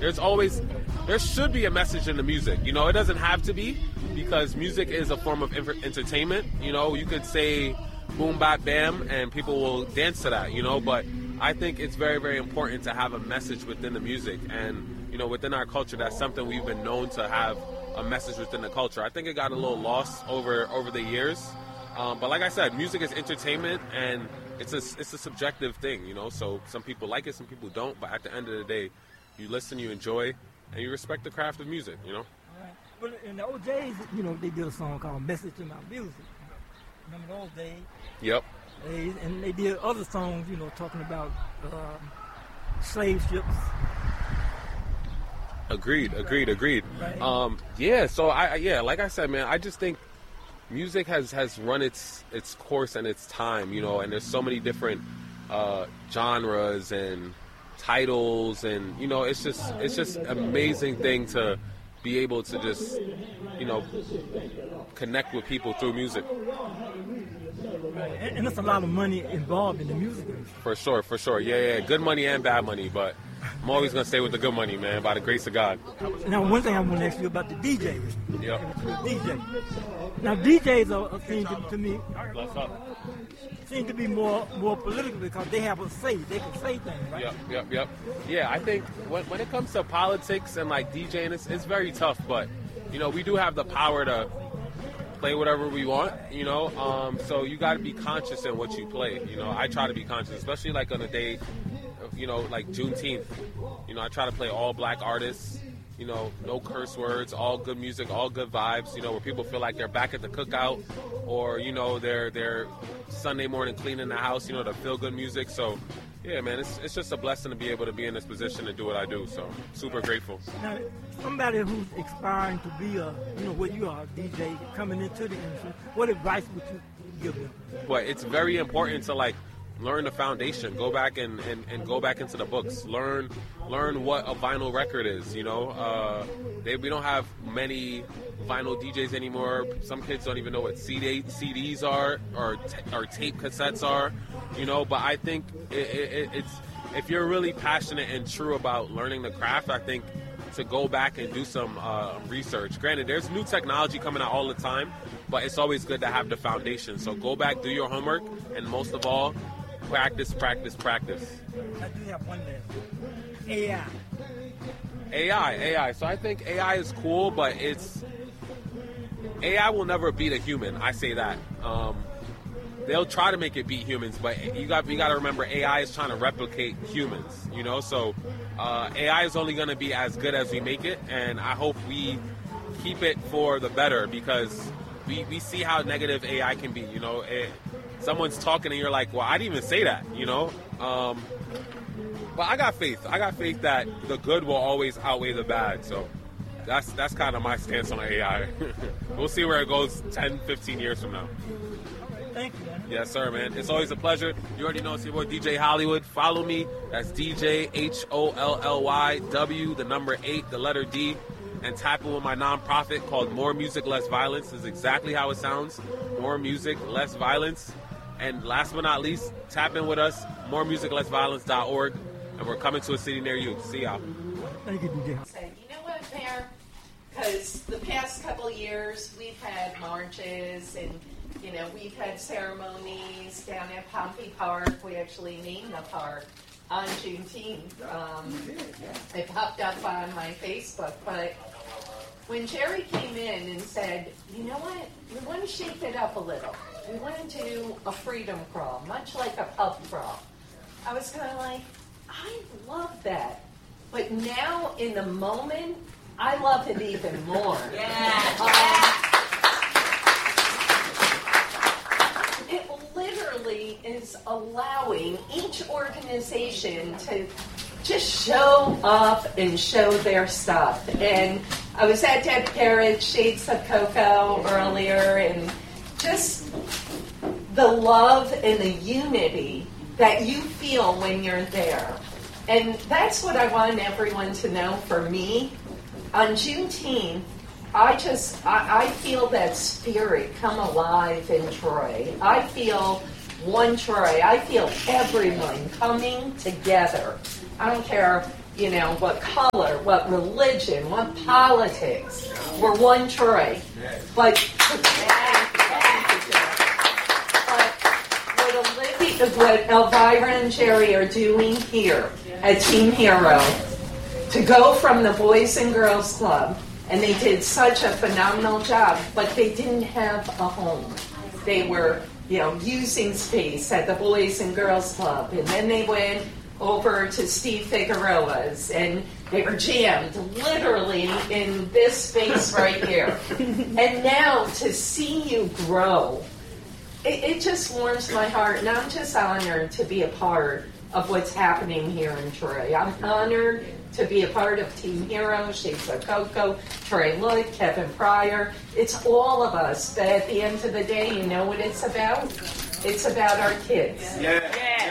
there should be a message in the music. You know, it doesn't have to be, because music is a form of entertainment. You know, you could say boom, bap, bam, and people will dance to that, you know, but I think it's very, very important to have a message within the music. And, you know, within our culture, that's something we've been known to have a message within the culture. I think it got a little lost over the years. But like I said, music is entertainment, and it's a subjective thing, you know, so some people like it, some people don't, but at the end of the day, you listen, you enjoy, and you respect the craft of music, you know. Right. But in the old days, you know, they did a song called Message in My Music. Remember those days? Yep. And they did other songs, you know, talking about slave ships. Agreed. Right. Yeah, so like I said, man, I just think music has run its course and its time, you know, and there's so many different genres and titles, and you know, it's just amazing thing to be able to just, you know, connect with people through music. And there's a lot of money involved in the music industry. For sure. Yeah. Good money and bad money, but I'm always going to stay with the good money, man, by the grace of God. Now, one thing I want to ask you about the DJs. Yep. Now, DJs are seem to me Bless up. seem to be more political because they have a say. They can say things, right? Yep. Yeah, I think when it comes to politics and like DJing, it's very tough, but you know, we do have the power to play whatever we want, you know. So you got to be conscious in what you play. You know, I try to be conscious, especially like on a day, you know, like Juneteenth. You know, I try to play all black artists. You know, no curse words, all good music, all good vibes, you know, where people feel like they're back at the cookout, or, you know, they're Sunday morning cleaning the house, you know, the feel good music. So, yeah, man, it's just a blessing to be able to be in this position to do what I do. So, super grateful. Now, somebody who's aspiring to be what you are, a DJ, coming into the industry, what advice would you give them? But it's very important to, like, learn the foundation. Go back and go back into the books. Learn what a vinyl record is. You know, we don't have many vinyl DJs anymore. Some kids don't even know what CDs are or tape cassettes are. You know, but I think it's if you're really passionate and true about learning the craft, I think to go back and do some research. Granted, there's new technology coming out all the time, but it's always good to have the foundation. So go back, do your homework, and most of all, practice. I do have one there. AI. So I think AI is cool, but AI will never beat a human. I say that. They'll try to make it beat humans, but you got to remember, AI is trying to replicate humans. You know, so AI is only going to be as good as we make it, and I hope we keep it for the better, because we see how negative AI can be. You know, someone's talking and you're like, well, I didn't even say that, you know? But I got faith. That the good will always outweigh the bad. So that's kind of my stance on AI. We'll see where it goes 10, 15 years from now. Thank you, man. Yes, sir, man. It's always a pleasure. You already know it's your boy DJ Hollywood. Follow me. That's DJ HOLLYW, the number 8, the letter D. And tap in with my nonprofit called More Music, Less Violence. Is exactly how it sounds. More Music, Less Violence. And last but not least, tap in with us, moremusiclessviolence.org, and we're coming to a city near you. See y'all. Thank you, DJ. You know what, Mayor? Because the past couple of years, we've had marches and, you know, we've had ceremonies down at Pompey Park. We actually named the park on Juneteenth. It popped up on my Facebook, but when Jerry came in and said, you know what, we want to shake it up a little. We want to do a freedom crawl, much like a pub crawl. I was kind of like, I love that. But now, in the moment, I love it even more. It literally is allowing each organization to just show up and show their stuff. And I was at Dead Parrot, Shades of Cocoa earlier, and just the love and the unity that you feel when you're there. And that's what I want everyone to know. For me, on Juneteenth, I feel that spirit come alive in Troy. I feel one Troy. I feel everyone coming together. I don't care you know, what color, what religion, what politics. We're one Troy. But what Elvira and Jerry are doing here at Team Hero, to go from the Boys and Girls Club, and they did such a phenomenal job, but they didn't have a home. They were, you know, using space at the Boys and Girls Club, and then they went over to Steve Figueroa's, and they were jammed literally in this space right here. And now to see you grow, it just warms my heart, and I'm just honored to be a part of what's happening here in Troy. I'm honored to be a part of Team Hero, Shakespeare Coco, Troy Lloyd, Kevin Pryor. It's all of us, but at the end of the day, you know what it's about? It's about our kids. Yes.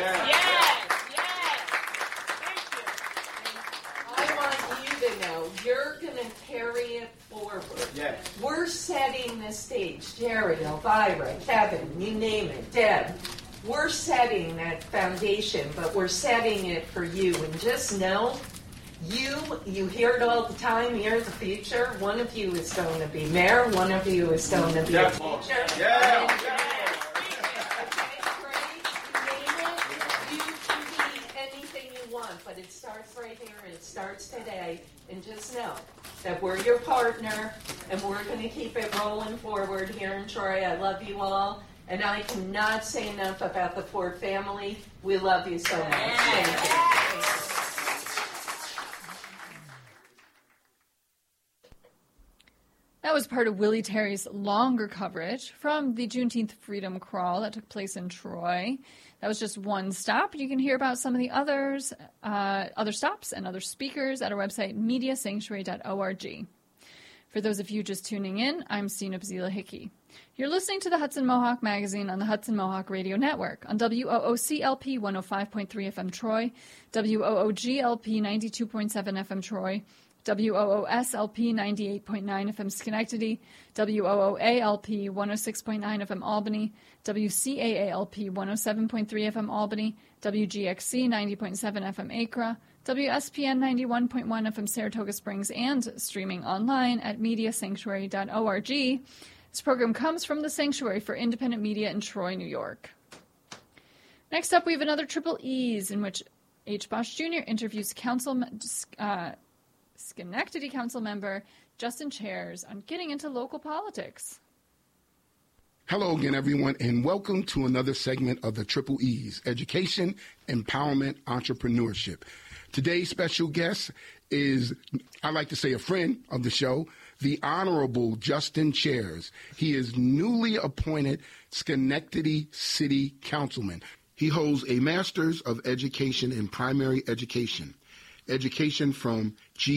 I want you to know you're going to carry it forward. Yes. We're setting the stage. Jerry, Elvira, Kevin, you name it, Deb. We're setting that foundation, but we're setting it for you. And just know, you hear it all the time, you're the future. One of you is going to be mayor, one of you is going to be a teacher. Yeah. You can be anything you want, but it starts right here, and it starts today. And just know that we're your partner, and we're going to keep it rolling forward here in Troy. I love you all. And I cannot say enough about the Ford family. We love you so much. Thank you. That was part of Willie Terry's longer coverage from the Juneteenth Freedom Crawl that took place in Troy. That was just one stop. You can hear about some of the others, other stops and other speakers at our website, mediasanctuary.org. For those of you just tuning in, I'm Sinop Zila Hickey. You're listening to the Hudson Mohawk Magazine on the Hudson Mohawk Radio Network on WOOCLP 105.3 FM Troy, WOOGLP 92.7 FM Troy, WOOSLP 98.9 FM Schenectady, WOOALP 106.9 FM Albany, WCAALP 107.3 FM Albany, WGXC 90.7 FM Acra, WSPN 91.1 FM Saratoga Springs, and streaming online at mediasanctuary.org. This program comes from the Sanctuary for Independent Media in Troy, New York. Next up, we have another Triple E's in which H. Bosch Jr. interviews Schenectady Council member Justin Chairs on getting into local politics. Hello again, everyone, and welcome to another segment of the Triple E's, Education, Empowerment, Entrepreneurship. Today's special guest is, I like to say, a friend of the show, the Honorable Justin Chairs. He is newly appointed Schenectady City Councilman. He holds a Master's of Education in Primary Education from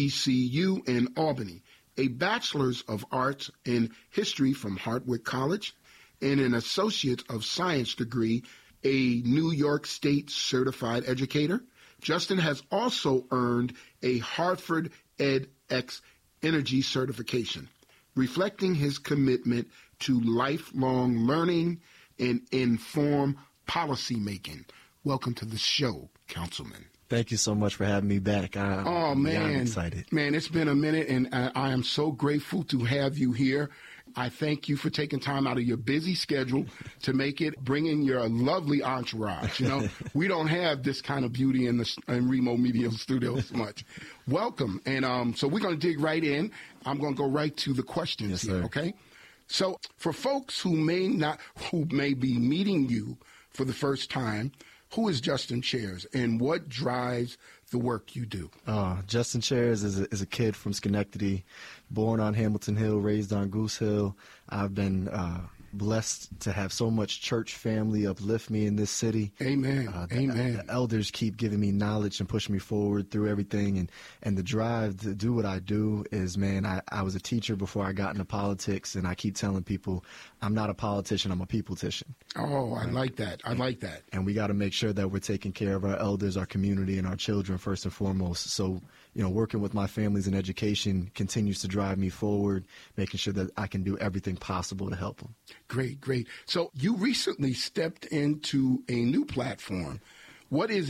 GCU in Albany, a Bachelor's of Arts in History from Hartwick College, and an Associate of Science degree, a New York State Certified Educator. Justin has also earned a Hartford edX Energy Certification, reflecting his commitment to lifelong learning and informed policymaking. Welcome to the show, Councilman. Thank you so much for having me back. I'm excited. Man, it's been a minute, and I am so grateful to have you here. I thank you for taking time out of your busy schedule to make it, bring in your lovely entourage. You know, we don't have this kind of beauty in Remo Media Studios much. Welcome. And so we're going to dig right in. I'm going to go right to the questions here, okay? So for folks who may be meeting you for the first time, who is Justin Chairs, and what drives the work you do? Justin Chairs is a kid from Schenectady, born on Hamilton Hill, raised on Goose Hill. I've been blessed to have so much church family uplift me in this city. Amen. Amen. The elders keep giving me knowledge and pushing me forward through everything. And the drive to do what I do is, man, I was a teacher before I got into politics, and I keep telling people I'm not a politician, I'm a people-tician. Oh, I like that. I like that. And we got to make sure that we're taking care of our elders, our community, and our children first and foremost. So, you know, working with my families in education continues to drive me forward, making sure that I can do everything possible to help them. Great, great. So you recently stepped into a new platform. What is it,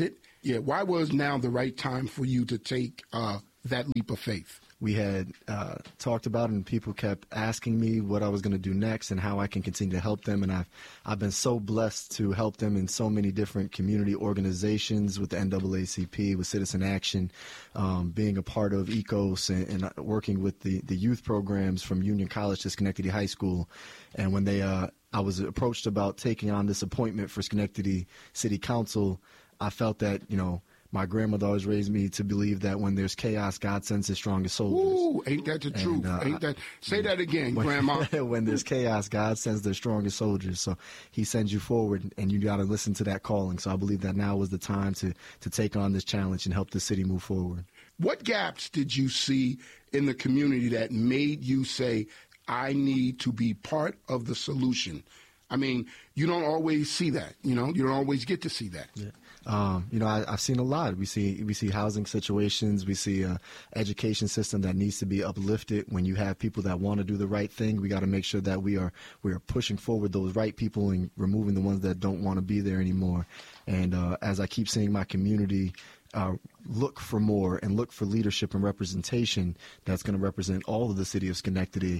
Yeah, why was now the right time for you to take that leap of faith? We had talked about it, and people kept asking me what I was going to do next and how I can continue to help them. And I've been so blessed to help them in so many different community organizations with the NAACP, with Citizen Action, being a part of ECOS and working with the youth programs from Union College to Schenectady High School. And when I was approached about taking on this appointment for Schenectady City Council, I felt that, my grandmother always raised me to believe that when there's chaos, God sends his strongest soldiers. Ooh, ain't that the truth? Say that again, Grandma. When there's chaos, God sends their strongest soldiers. So he sends you forward, and you got to listen to that calling. So I believe that now was the time to take on this challenge and help the city move forward. What gaps did you see in the community that made you say, I need to be part of the solution? I mean, you don't always see that, you don't always get to see that. Yeah. I've seen a lot. We see housing situations. We see education system that needs to be uplifted. When you have people that want to do the right thing, we got to make sure that we are pushing forward those right people and removing the ones that don't want to be there anymore. And as I keep seeing my community look for more and look for leadership and representation that's going to represent all of the city of Schenectady,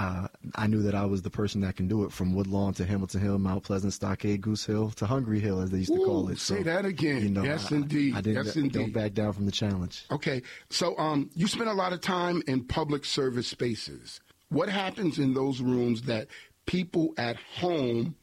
I knew that I was the person that can do it, from Woodlawn to Hamilton Hill, Mount Pleasant, Stockade, Goose Hill to Hungry Hill, as they used to call it. Say that again. Yes, indeed. I don't back down from the challenge. Okay. So you spend a lot of time in public service spaces. What happens in those rooms that people at home,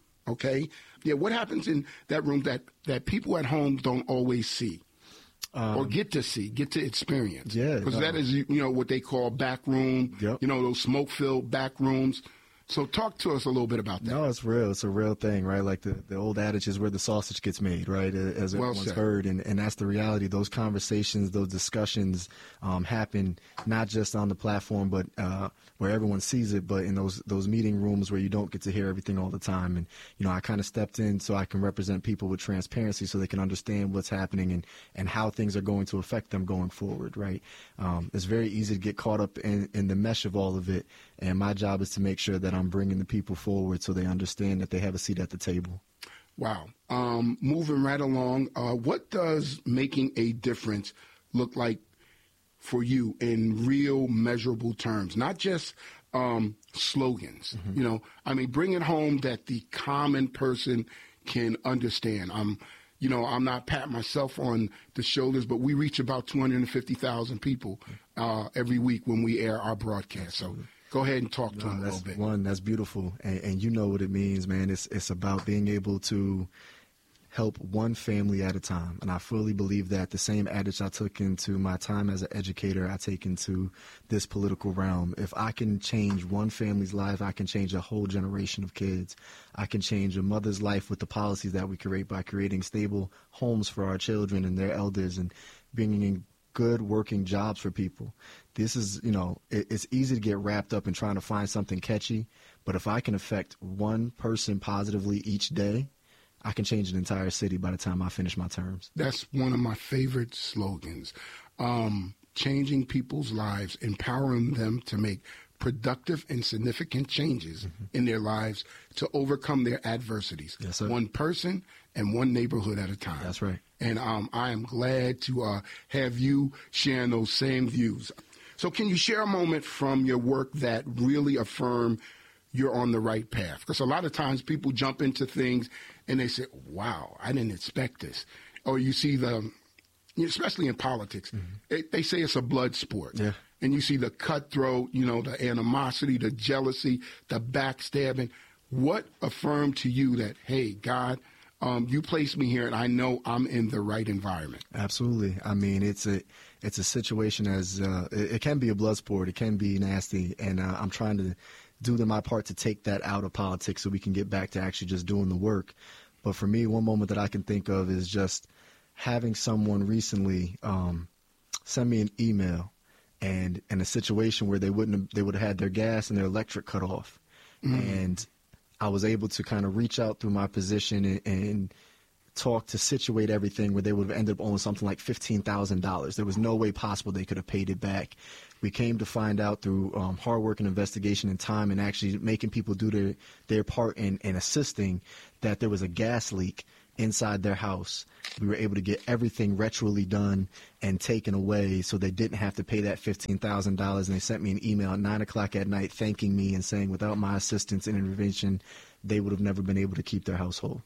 what happens in that room that people at home don't always see? Or get to experience. Yeah. Because that is, what they call back room, those smoke-filled back rooms. So talk to us a little bit about that. No, it's real. It's a real thing, right? Like the old adage is where the sausage gets made, right? As everyone's heard. And that's the reality. Those conversations, those discussions happen not just on the platform, but where everyone sees it, but in those meeting rooms where you don't get to hear everything all the time. And, I kind of stepped in so I can represent people with transparency so they can understand what's happening and how things are going to affect them going forward, right? It's very easy to get caught up in the mesh of all of it. And my job is to make sure that I'm bringing the people forward so they understand that they have a seat at the table. Wow. Moving right along, what does making a difference look like for you in real measurable terms? Not just slogans, bring it home that the common person can understand. I'm not patting myself on the shoulders, but we reach about 250,000 people every week when we air our broadcast. So go ahead and talk to them a little bit. That's beautiful. And you know what it means, man. It's about being able to help one family at a time. And I fully believe that the same adage I took into my time as an educator, I take into this political realm. If I can change one family's life, I can change a whole generation of kids. I can change a mother's life with the policies that we create by creating stable homes for our children and their elders and bringing in good working jobs for people. This is, it's easy to get wrapped up in trying to find something catchy, but if I can affect one person positively each day, I can change an entire city by the time I finish my terms. That's one of my favorite slogans. Changing people's lives, empowering them to make productive and significant changes in their lives to overcome their adversities. Yes, sir. One person and one neighborhood at a time. That's right. And I am glad to have you sharing those same views. So can you share a moment from your work that really affirm you're on the right path? Because a lot of times people jump into things and they say, wow, I didn't expect this. Or you see especially in politics, they say it's a blood sport. Yeah. And you see the cutthroat, the animosity, the jealousy, the backstabbing. What affirmed to you that, hey, God, you placed me here and I know I'm in the right environment? Absolutely. I mean, it's a situation it can be a blood sport. It can be nasty. And I'm trying to do my part to take that out of politics so we can get back to actually just doing the work. But for me, one moment that I can think of is just having someone recently send me an email and in a situation where they would have had their gas and their electric cut off. And I was able to kind of reach out through my position and talk to situate everything where they would have ended up owing something like $15,000. There was no way possible they could have paid it back. We came to find out through hard work and investigation and time and actually making people do their part in assisting that there was a gas leak inside their house. We were able to get everything retroly done and taken away so they didn't have to pay that $15,000. And they sent me an email at 9 o'clock at night thanking me and saying without my assistance and intervention, they would have never been able to keep their household.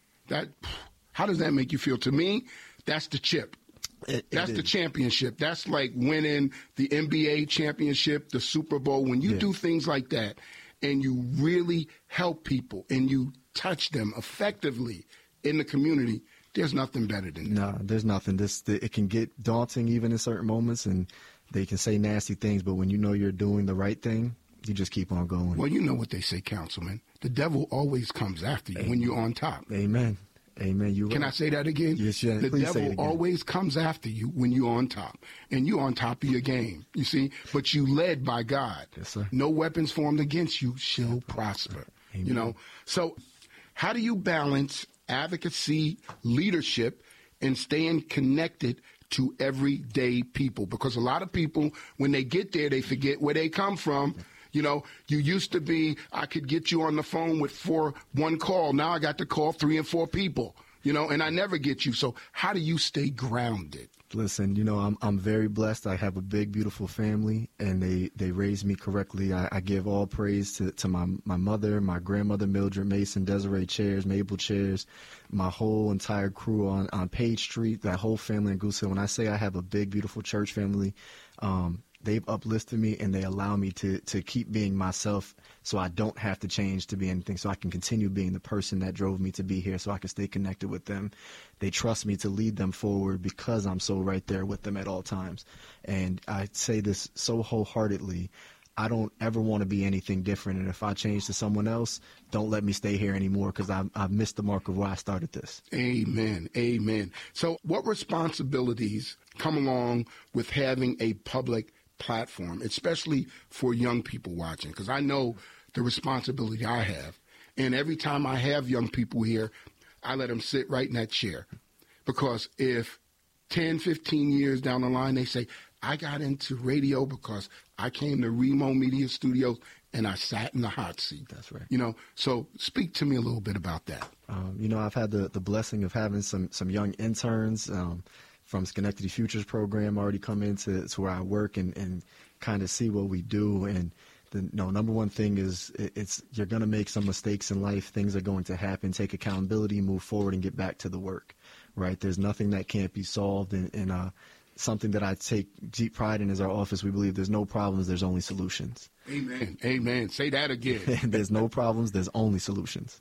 How does that make you feel? To me, that's the chip. That's the championship. That's like winning the NBA championship, the Super Bowl. When you do things like that and you really help people and you touch them effectively in the community, there's nothing better than that. No, there's nothing. It can get daunting even in certain moments, and they can say nasty things, but when you know you're doing the right thing, you just keep on going. Well, you know what they say, Councilman. The devil always comes after you when you're on top. Amen. Amen. Can I say that again? Yes, yeah. The devil always comes after you when you're on top, and you're on top of your game, you see? But you led by God. Yes, sir. No weapons formed against you shall prosper. Amen. You know? So how do you balance advocacy, leadership, and staying connected to everyday people? Because a lot of people, when they get there, they forget where they come from. You know, you used to be, I could get you on the phone with one call. Now I got to call 3 and 4 people, you know, and I never get you. So how do you stay grounded? Listen, you know, I'm very blessed. I have a big, beautiful family, and they raised me correctly. I give all praise to my mother, my grandmother, Mildred Mason, Desiree Chairs, Mabel Chairs, my whole entire crew on Page Street, that whole family in Goose Hill. When I say I have a big, beautiful church family, they've uplifted me, and they allow me to keep being myself so I don't have to change to be anything, so I can continue being the person that drove me to be here, so I can stay connected with them. They trust me to lead them forward because I'm so right there with them at all times. And I say this so wholeheartedly. I don't ever want to be anything different, and if I change to someone else, don't let me stay here anymore because I've missed the mark of why I started this. Amen. Amen. So what responsibilities come along with having a public platform, especially for young people watching? Because I know the responsibility I have. And every time I have young people here, I let them sit right in that chair. Because if 10, 15 years down the line, they say, I got into radio because I came to Remo Media Studios and I sat in the hot seat. That's right. You know, so speak to me a little bit about that. You know, I've had the blessing of having some young interns from Schenectady Futures program already come into where I work and kind of see what we do. And the number one thing is you're going to make some mistakes in life. Things are going to happen. Take accountability, move forward, and get back to the work, right? There's nothing that can't be solved. And something that I take deep pride in is our office. We believe there's no problems, there's only solutions. Amen. Amen. Say that again. There's no problems, there's only solutions.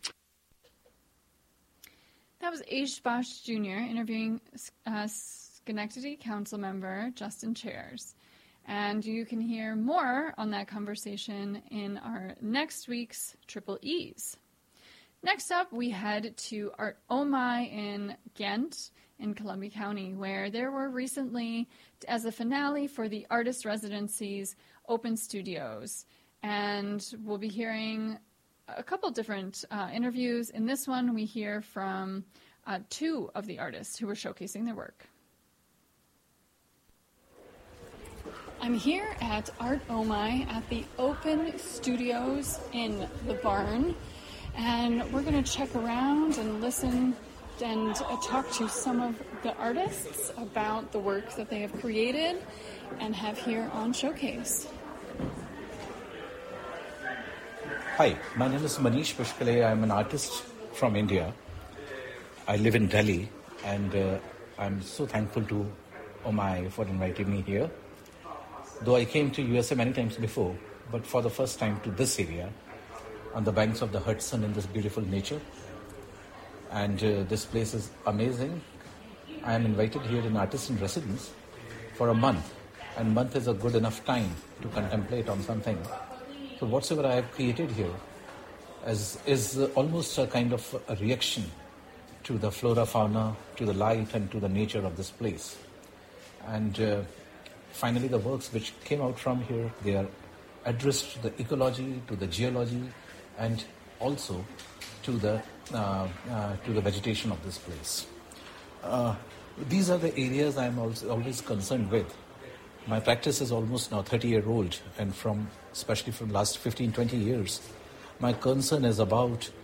That was H. Bosch Jr. interviewing Schenectady Council member Justin Chairs. And you can hear more on that conversation in our next week's Triple E's. Next up, we head to Art Omai in Ghent in Columbia County, where there were recently, as a finale for the Artist Residency's Open Studios. And we'll be hearing a couple different interviews. In this one, we hear from 2 of the artists who were showcasing their work. I'm here at Art Omai at the Open Studios in the Barn, and we're going to check around and listen and talk to some of the artists about the work that they have created and have here on Showcase. Hi, my name is Manish Pushkale. I'm an artist from India. I live in Delhi, and I'm so thankful to Omai for inviting me here. Though I came to USA many times before, but for the first time to this area, on the banks of the Hudson in this beautiful nature. And this place is amazing. I am invited here in Artist in Residence for a month, and month is a good enough time to contemplate on something. So whatsoever I have created here is almost a kind of a reaction to the flora, fauna, to the light, and to the nature of this place. And finally, the works which came out from here, they are addressed to the ecology, to the geology, and also to the vegetation of this place. These are the areas I'm always concerned with. My practice is almost now 30-year-old, and especially from last 15, 20 years, my concern is about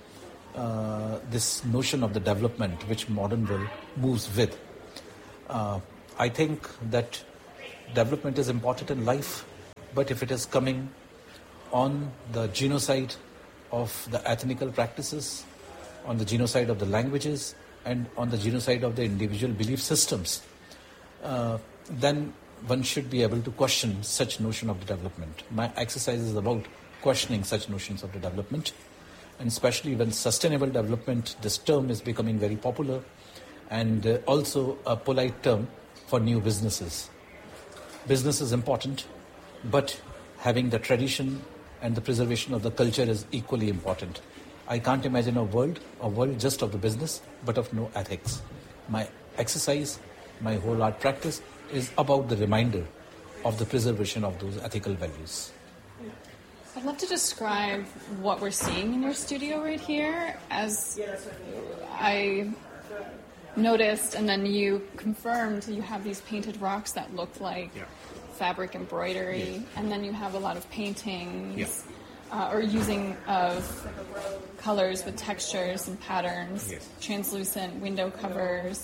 this notion of the development which modern world moves with. I think that development is important in life, but if it is coming on the genocide of the ethnical practices, on the genocide of the languages, and on the genocide of the individual belief systems, then one should be able to question such notion of the development. My exercise is about questioning such notions of the development, and especially when sustainable development, this term is becoming very popular and also a polite term for new businesses. Business is important, but having the tradition and the preservation of the culture is equally important. I can't imagine a world just of the business, but of no ethics. My exercise, my whole art practice is about the reminder of the preservation of those ethical values. I'd love to describe what we're seeing in your studio right here. As I noticed, and then you confirmed, you have these painted rocks that look like fabric embroidery, and then you have a lot of paintings or using of colors with textures and patterns, translucent window covers.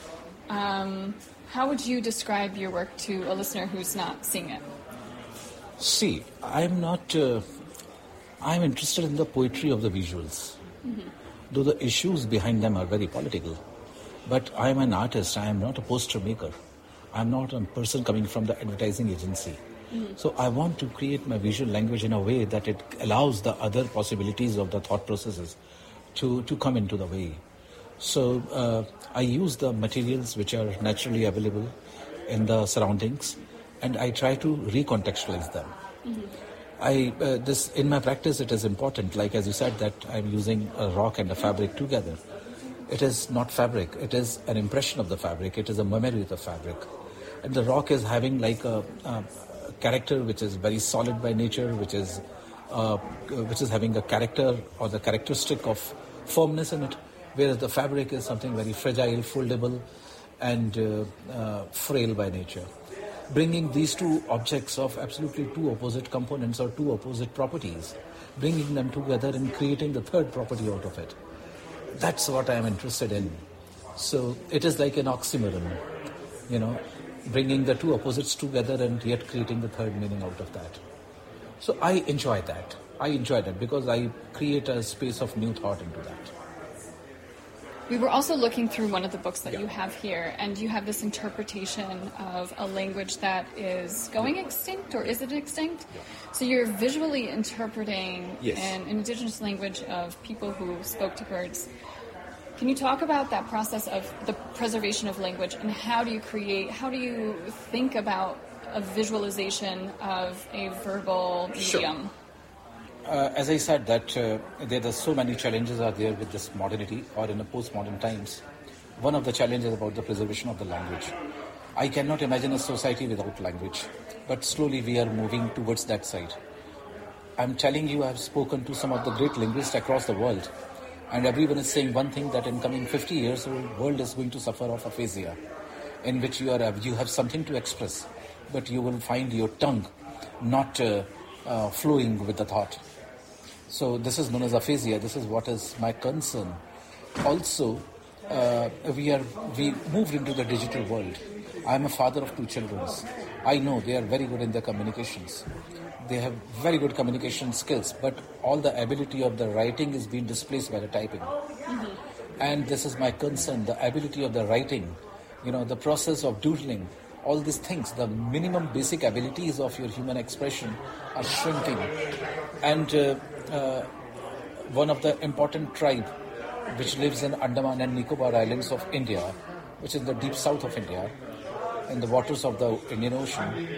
How would you describe your work to a listener who's not seeing it? See, I'm interested in the poetry of the visuals, though the issues behind them are very political. But I'm an artist, I am not a poster maker. I'm not a person coming from the advertising agency. So I want to create my visual language in a way that it allows the other possibilities of the thought processes to come into the way. So I use the materials which are naturally available in the surroundings, and I try to recontextualize them. In my practice, it is important, like as you said, that I'm using a rock and a fabric together. It is not fabric, it is an impression of the fabric, it is a memory of the fabric. And the rock is having like a character which is very solid by nature, which is having a character or the characteristic of firmness in it, whereas the fabric is something very fragile, foldable, and frail by nature. Bringing these two objects of absolutely two opposite components or two opposite properties, bringing them together and creating the third property out of it. That's what I am interested in. So it is like an oxymoron, bringing the two opposites together and yet creating the third meaning out of that. So I enjoy that. Because I create a space of new thought into that. We were also looking through one of the books that you have here, and you have this interpretation of a language that is going extinct, or is it extinct? So you're visually interpreting an indigenous language of people who spoke to birds. Can you talk about that process of the preservation of language, and how do you think about a visualization of a verbal medium? Sure. As I said, that there are so many challenges are there with this modernity or in the postmodern times. One of the challenges about the preservation of the language. I cannot imagine a society without language, but slowly we are moving towards that side. I'm telling you, I've spoken to some of the great linguists across the world, and everyone is saying one thing, that in coming 50 years, the world is going to suffer of aphasia, in which you have something to express, but you will find your tongue not flowing with the thought. So this is known as aphasia. This is what is my concern. Also, we moved into the digital world. I'm a father of 2 children. I know they are very good in their communications. They have very good communication skills, but all the ability of the writing is being displaced by the typing. And this is my concern, the ability of the writing, the process of doodling, all these things, the minimum basic abilities of your human expression are shrinking. And one of the important tribe which lives in Andaman and Nicobar Islands of India, which is the deep south of India, in the waters of the Indian Ocean,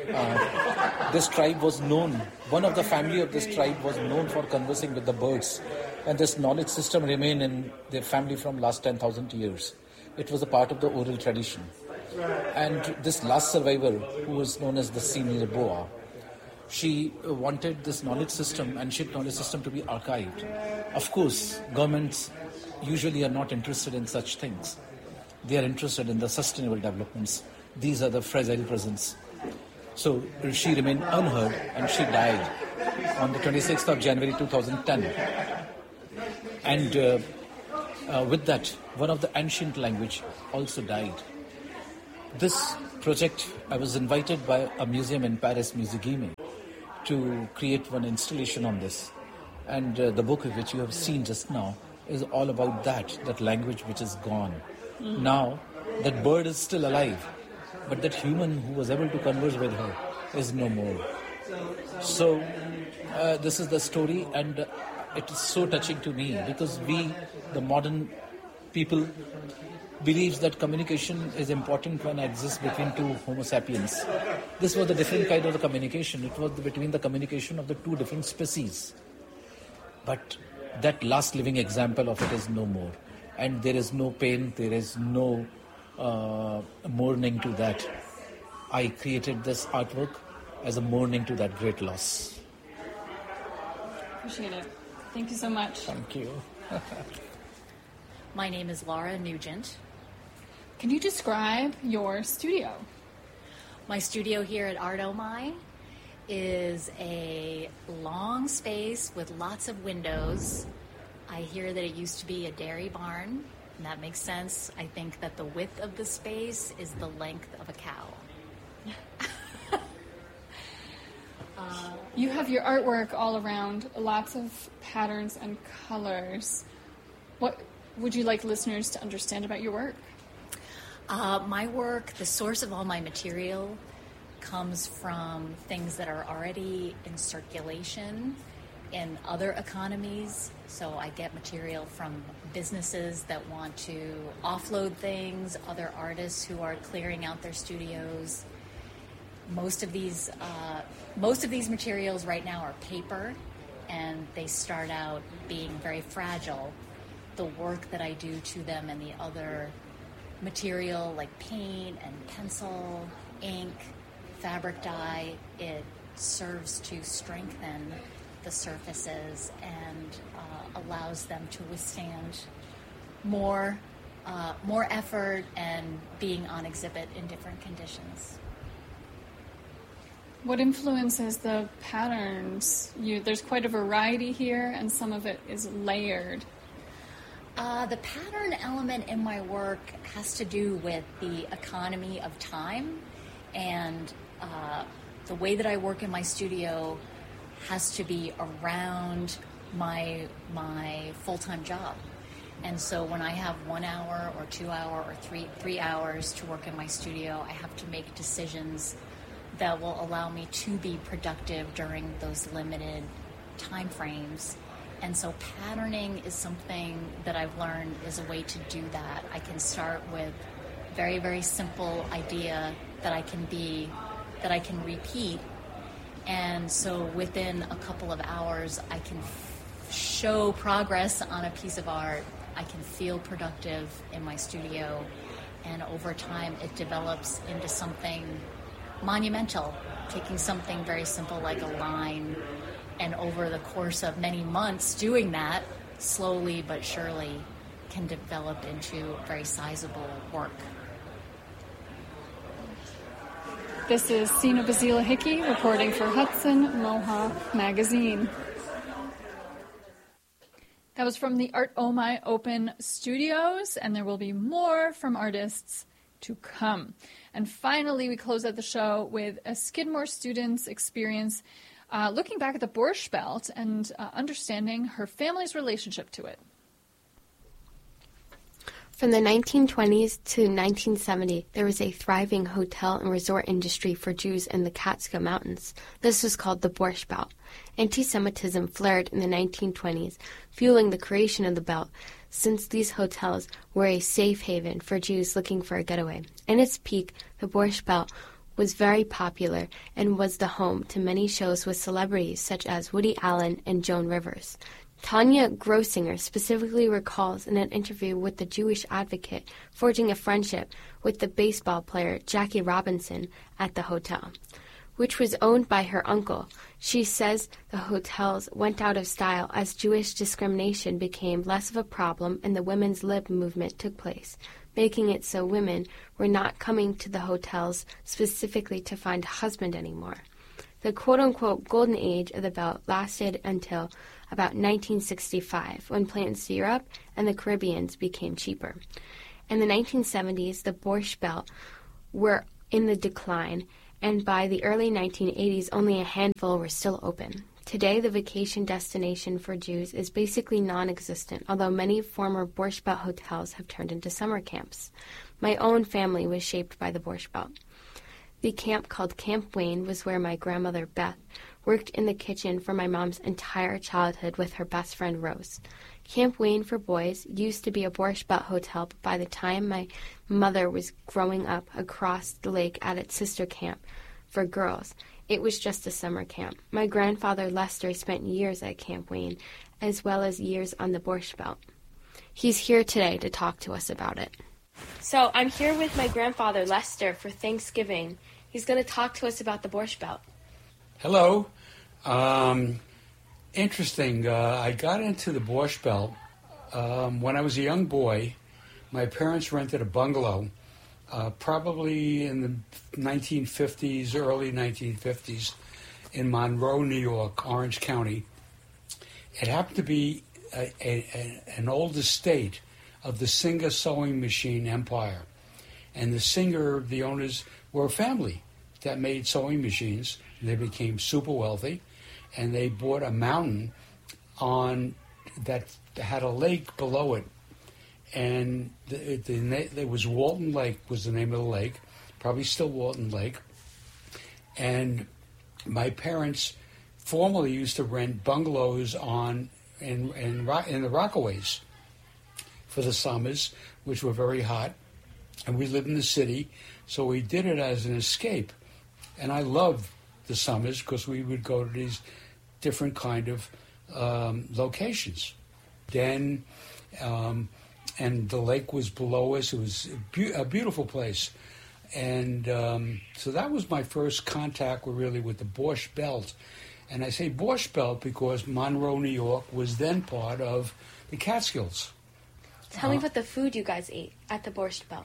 this tribe was known, one of the family of this tribe was known for conversing with the birds, and this knowledge system remained in their family from last 10,000 years. It was a part of the oral tradition. And this last survivor, who was known as the Senile Boa, she wanted this knowledge system, ancient knowledge system, to be archived. Of course, governments usually are not interested in such things. They are interested in the sustainable developments. These are the fragile presents. So she remained unheard, and she died on the 26th of January 2010. And with that, one of the ancient language also died. This project, I was invited by a museum in Paris, Musée Guimet, to create one installation on this. And the book which you have seen just now is all about that language which is gone. Now, that bird is still alive, but that human who was able to converse with her is no more. So, this is the story, and it is so touching to me because we, the modern people, believes that communication is important when it exists between two Homo sapiens. This was a different kind of communication. It was between the communication of the two different species. But that last living example of it is no more. And there is no pain, there is no mourning to that. I created this artwork as a mourning to that great loss. Appreciate it. Thank you so much. Thank you. My name is Laura Nugent. Can you describe your studio? My studio here at Art Omai is a long space with lots of windows. I hear that it used to be a dairy barn, and that makes sense. I think that the width of the space is the length of a cow. You have your artwork all around, lots of patterns and colors. What would you like listeners to understand about your work? My work, the source of all my material, comes from things that are already in circulation in other economies. So I get material from businesses that want to offload things, other artists who are clearing out their studios. Most of these materials right now are paper, and they start out being very fragile. The work that I do to them and the other material like paint and pencil, ink, fabric dye, it serves to strengthen the surfaces and allows them to withstand more effort and being on exhibit in different conditions. What influences the patterns? There's quite a variety here, and some of it is layered. The pattern element in my work has to do with the economy of time, and the way that I work in my studio has to be around my full-time job. And so when I have 1 hour or 2 hour or three hours to work in my studio, I have to make decisions that will allow me to be productive during those limited time frames. And so patterning is something that I've learned is a way to do that. I can start with very, very simple idea that I can repeat. And so within a couple of hours, I can show progress on a piece of art. I can feel productive in my studio. And over time, it develops into something monumental, taking something very simple like a line, and over the course of many months doing that, slowly but surely can develop into very sizable work. This is Sina Bazila Hickey reporting for Hudson Mohawk Magazine. That was from the Art Omai Open Studios, and there will be more from artists to come. And finally, we close out the show with a Skidmore student's experience looking back at the Borscht Belt and understanding her family's relationship to it. From the 1920s to 1970, there was a thriving hotel and resort industry for Jews in the Catskill Mountains. This was called the Borscht Belt. Anti-Semitism flared in the 1920s, fueling the creation of the belt, since these hotels were a safe haven for Jews looking for a getaway. In its peak, the Borscht Belt was very popular and was the home to many shows with celebrities such as Woody Allen and Joan Rivers. Tanya Grossinger specifically recalls in an interview with the Jewish Advocate forging a friendship with the baseball player Jackie Robinson at the hotel, which was owned by her uncle. She says the hotels went out of style as Jewish discrimination became less of a problem and the women's lib movement took place, making it so women were not coming to the hotels specifically to find a husband anymore. The quote-unquote golden age of the belt lasted until about 1965, when plants Europe and the Caribbeans became cheaper. In the 1970s, the Borscht Belt were in the decline, and by the early 1980s, only a handful were still open. Today, the vacation destination for Jews is basically non-existent, although many former Borscht Belt hotels have turned into summer camps. My own family was shaped by the Borscht Belt. The camp called Camp Wayne was where my grandmother, Beth, worked in the kitchen for my mom's entire childhood with her best friend, Rose. Camp Wayne for boys used to be a Borscht Belt hotel, but by the time my mother was growing up across the lake at its sister camp for girls, it was just a summer camp. My grandfather, Lester, spent years at Camp Wayne, as well as years on the Borscht Belt. He's here today to talk to us about it. So I'm here with my grandfather, Lester, for Thanksgiving. He's going to talk to us about the Borscht Belt. Hello. Interesting. I got into the Borscht Belt when I was a young boy. My parents rented a bungalow, probably in the 1950s, early 1950s, in Monroe, New York, Orange County. It happened to be an old estate of the Singer sewing machine empire. And the owners were a family that made sewing machines. They became super wealthy, and they bought a mountain that had a lake below it. And it was Walton Lake was the name of the lake, probably still Walton Lake. And my parents formerly used to rent bungalows in the Rockaways for the summers, which were very hot. And we lived in the city, so we did it as an escape. And I loved the summers because we would go to these different kind of locations. Then, and the lake was below us. It was a beautiful place. And so that was my first contact with the Borscht Belt. And I say Borscht Belt because Monroe, New York was then part of the Catskills. Tell me about the food you guys ate at the Borscht Belt.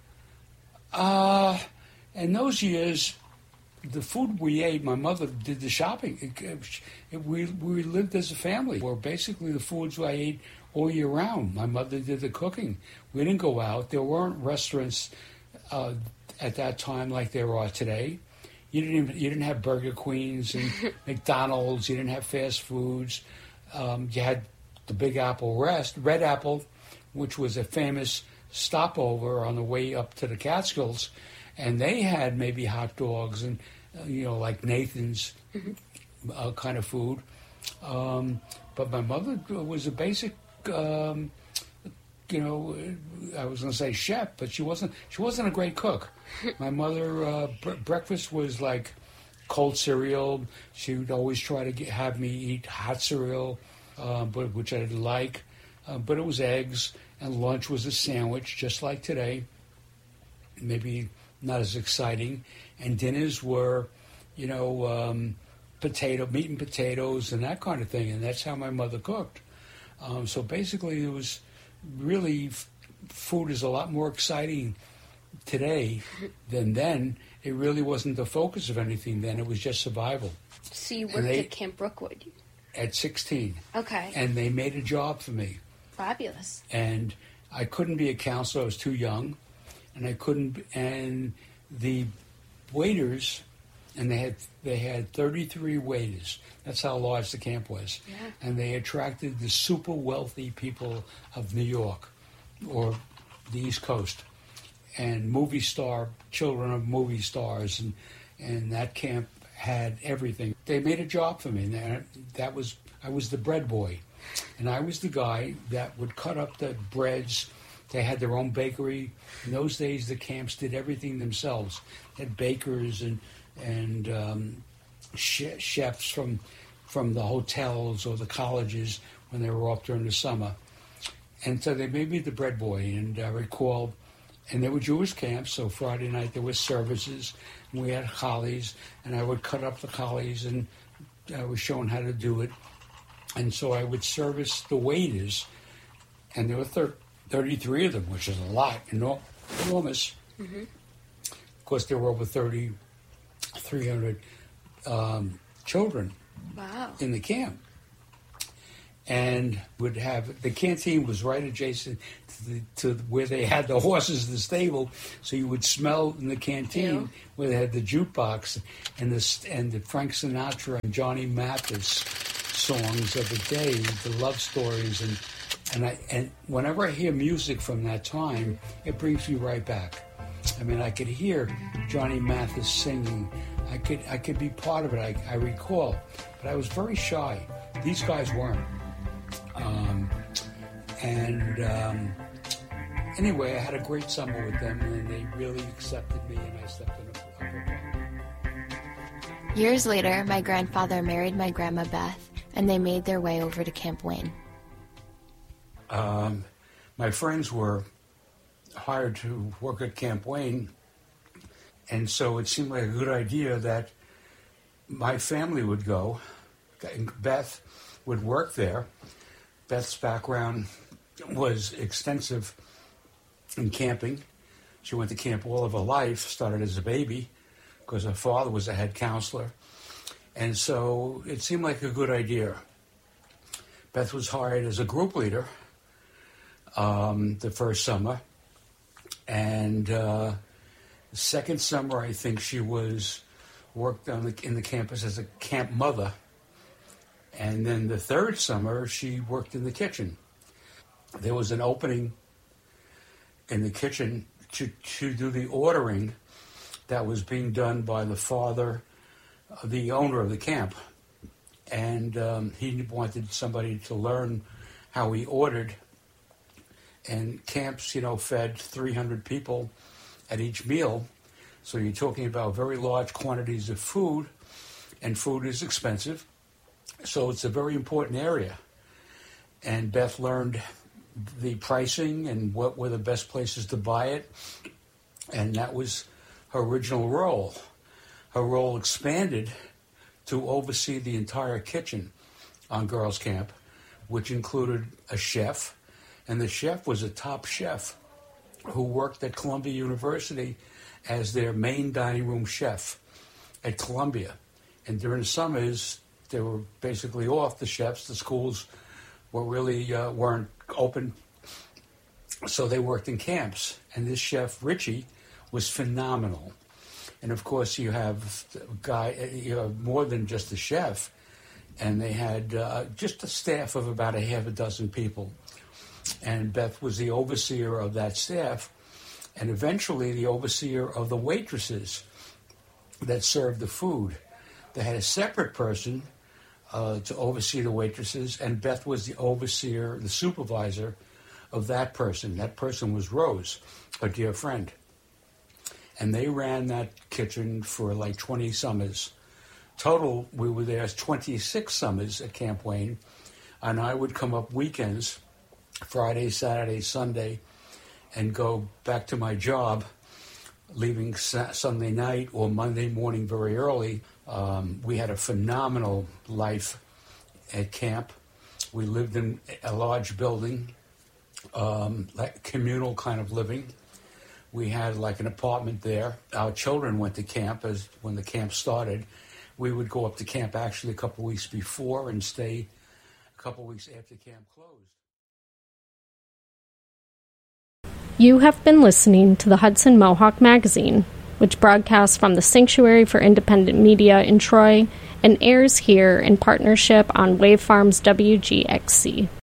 In those years, the food we ate, my mother did the shopping. We lived as a family. Were basically the foods I ate all year round. My mother did the cooking. We didn't go out. There weren't restaurants at that time like there are today. You didn't have Burger Queens and McDonald's. You didn't have fast foods. You had the Big Apple Red Apple, which was a famous stopover on the way up to the Catskills, and they had maybe hot dogs and like Nathan's kind of food. But my mother was a basic, I was going to say chef, but she wasn't a great cook. My mother, breakfast was like cold cereal. She would always try to have me eat hot cereal, which I didn't like. But it was eggs, and lunch was a sandwich, just like today. Maybe not as exciting. And dinners were, meat and potatoes and that kind of thing. And that's how my mother cooked. So basically, it was really, food is a lot more exciting today than then. It really wasn't the focus of anything then. It was just survival. So you worked at Camp Brookwood? At 16. Okay. And they made a job for me. Fabulous. And I couldn't be a counselor. I was too young. And the waiters, and they had 33 waiters. That's how large the camp was. Yeah. And they attracted the super wealthy people of New York or the East Coast, and children of movie stars, and that camp had everything. They made a job for me, and I was the bread boy, and I was the guy that would cut up the breads. They had their own bakery. In those days, the camps did everything themselves. They had bakers and chefs from the hotels or the colleges when they were off during the summer. And so they made me the bread boy, and I recall, and there were Jewish camps, so Friday night there were services, and we had challis, and I would cut up the challis, and I was shown how to do it. And so I would service the waiters, and there were 33 of them, which is a lot, enormous. Mm-hmm. Of course, there were over 300 children in the camp. And would have, the canteen was right adjacent to where they had the horses in the stable, so you would smell in the canteen where they had the jukebox and the Frank Sinatra and Johnny Mathis songs of the day, the love stories, and whenever I hear music from that time, it brings me right back. I mean, I could hear Johnny Mathis singing. I could be part of it. I recall, but I was very shy. These guys weren't. Anyway, I had a great summer with them, and they really accepted me, and I stepped in a Years later, my grandfather married my grandma Beth, and they made their way over to Camp Wayne. My friends were hired to work at Camp Wayne, and so it seemed like a good idea that my family would go. Beth would work there. Beth's background was extensive in camping. She went to camp all of her life, started as a baby, because her father was a head counselor. And so it seemed like a good idea. Beth was hired as a group leader the first summer. And the second summer, I think she worked in the campus as a camp mother. And then the third summer, she worked in the kitchen. There was an opening in the kitchen to do the ordering that was being done by the father, the owner of the camp. And he wanted somebody to learn how he ordered. And camps, fed 300 people at each meal. So you're talking about very large quantities of food, and food is expensive. So it's a very important area. And Beth learned the pricing and what were the best places to buy it. And that was her original role. Her role expanded to oversee the entire kitchen on Girls Camp, which included a chef. And the chef was a top chef who worked at Columbia University as their main dining room chef at Columbia. And during the summers, they were basically off, the chefs. The schools were really weren't open, so they worked in camps. And this chef, Richie, was phenomenal. And of course, you have more than just a chef, and they had just a staff of about a half a dozen people. And Beth was the overseer of that staff, and eventually the overseer of the waitresses that served the food. They had a separate person to oversee the waitresses, and Beth was the overseer, the supervisor of that person. That person was Rose, a dear friend. And they ran that kitchen for like 20 summers. Total, we were there 26 summers at Camp Wayne, and I would come up weekends, Friday, Saturday, Sunday, and go back to my job, leaving Sunday night or Monday morning very early. We had a phenomenal life at camp. We lived in a large building, like communal kind of living. We had like an apartment there. Our children went to camp when the camp started. We would go up to camp actually a couple weeks before and stay a couple weeks after camp closed. You have been listening to the Hudson Mohawk Magazine, which broadcasts from the Sanctuary for Independent Media in Troy and airs here in partnership on Wave Farms WGXC.